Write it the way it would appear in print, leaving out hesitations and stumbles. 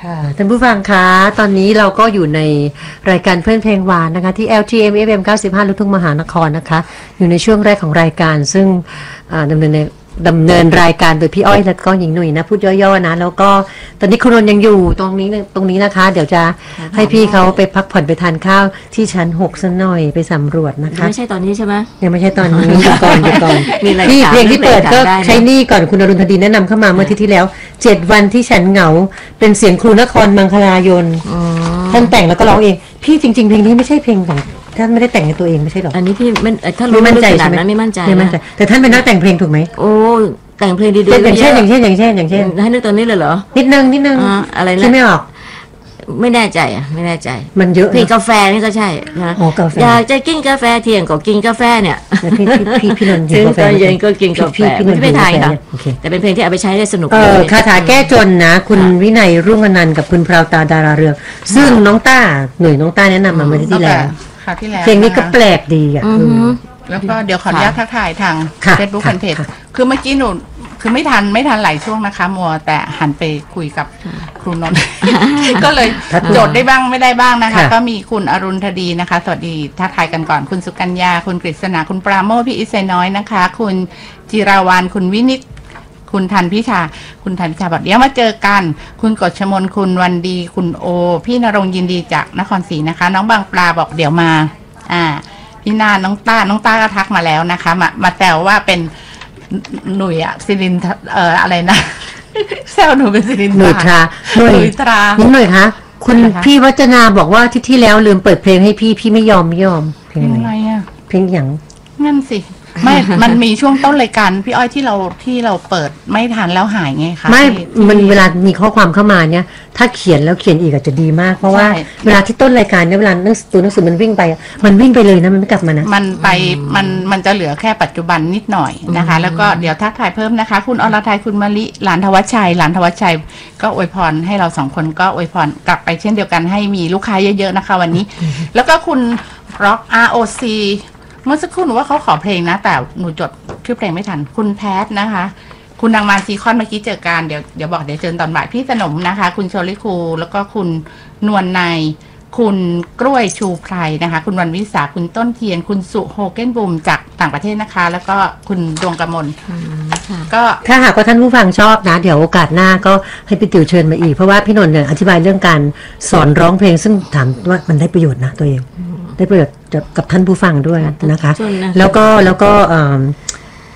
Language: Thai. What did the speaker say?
ค่ะท่านผู้ฟังคะตอนนี้เราก็อยู่ในรายการเพื่อนเพลงหวานนะคะที่ LTM FM 95ลูกทุ่งมหานครนะคะอยู่ในช่วงแรกของรายการซึ่งดำเนินรายการโดยพี่อ้อยและก็หญิงหนุ่ยนะพูดย่อๆนะแล้วก็ตอนนี้คุณนนท์ยังอยู่ตรงนี้นะคะเดี๋ยวจะให้พี่เขาไปพักผ่อนไปทานข้าวที่ชั้น6สักหน่อยไปสำรวจนะคะไม่ใช่ตอนนี้ใช่ไหมยังไม่ใช่ตอนนี้อยู่ก่อนพี่เพลงที่เปิดก็ใช้นี่ก่อนคุณอรุณธดีแนะนำเข้ามาเมื่อที่แล้ว7 วันที่ฉันเหงาเป็นเสียงครูนครมังคลายนท่านแต่งแล้วก็ร้องเองพี่จริงๆเพลงนี้ไม่ใช่เพลงของท่านไม่ได้แต่งในตัวเองไม่ใช่หรออันนี้พี่ถ้ารู้มั่นใจขนาดนั้นไม่มั่นใจแต่ท่านเป็นนักแต่งเพลงถูกไหมโอ้แต่งเพลงดีๆอย่างเช่นให้นึกตอนนี้เลยเหรอนิดนึงอะไรนะคิดไม่ออกไม่แน่ใจมันเยอะเพลงกาแฟนี่ก็ใช่นะอยากจะกินกาแฟเที่ยงก็กินกาแฟเนี่ยพี่นนท์ถึงตอนเย็นก็กินกาแฟไม่ไทยค่ะแต่เป็นเพลงที่เอาไปใช้ได้สนุกคาถาแก้จนนะคุณวินัยรุ่งอนันต์กับคุณพราวตาดาราเรืองซึ่งน้องต้าแนะนำมาเมื่อที่แล้วเพลงนี้ก็แปลกดีอ่ะแล้วก็เดี๋ยวขออนุญาตทักทายทาง Facebook แฟนเพจคือเมื่อกี้หนูคือไม่ทันหลายช่วงนะคะมัวแต่หันไปคุยกับครูนนท์ก็เลยโจทย์ได้บ้างไม่ได้บ้างนะคะก็มีคุณอรุณธดีนะคะสวัสดีทักทายกันก่อนคุณสุกัญญาคุณกฤษณาคุณปราโมทพี่อิเซน้อยนะคะคุณจิราวรรณคุณวินิตคุณทันพิชาบอกเดี๋ยวมาเจอกันคุณกฤษมนคุณวันดีคุณโอพี่นรงค์ยินดีจากนครศรีนะคะน้องบางปลาบอกเดี๋ยวมาพี่นาน้องต้าก็ทักมาแล้วนะคะมาแซวว่าเป็นหนุ่ยอะซิลินอะไรนะแซวหนูเป็นซิลินหนุ่ยตรานิดหน่อยคะคุณพี่วัจนาบอกว่าที่แล้วลืมเปิดเพลงให้พี่ไม่ยอมเพลงอะไรอะเพลงอย่างงั้นสิไม่มันมีช่วงต้นรายการพี่อ้อยที่เราเปิดไม่ทันแล้วหายไงคะไม่มันเวลามีข้อความเข้ามาเนี่ยถ้าเขียนแล้วเขียนอีกอาจจะดีมากเพราะว่าเวลาที่ต้นรายการเนี่ยเวลาตัวหนังสือมันวิ่งไปเลยนะมันไม่กลับมานะมันจะเหลือแค่ปัจจุบันนิดหน่อยนะคะแล้วก็เดี๋ยวทักทายเพิ่มนะคะคุณอรทัยคุณมะลิหลานทวัชชัยก็อวยพรให้เรา2คนก็อวยพรกลับไปเช่นเดียวกันให้มีลูกค้าเยอะๆนะคะวันนี้แล้วก็คุณ Rock ROCเมื่อสักครู่หนูว่าเขาขอเพลงนะแต่หนูจดชื่อเพลงไม่ทันคุณแพทนะคะคุณนางมารซีคอนเมื่อกี้เจอกันเดี๋ยวบอกเดี๋ยวเจอตอนบ่ายพี่สนมนะคะคุณโชลิคูแล้วก็คุณนวลนายคุณกล้วยชูไพรนะคะคุณวันวิสาคุณต้นเทียนคุณสุโฮเกนบูมจากต่างประเทศนะคะแล้วก็คุณดวงกมลก็ถ้าหากว่าท่านผู้ฟังชอบนะเดี๋ยวโอกาสหน้าก็ให้พี่ติ๋วเชิญมาอีกเพราะว่าพี่นนท์เนี่ยอธิบายเรื่องการสอนร้องเพลงซึ่งถามว่ามันได้ประโยชน์นะตัวเองได้ประโยชน์กับท่านผู้ฟังด้วยนะคะแล้วก็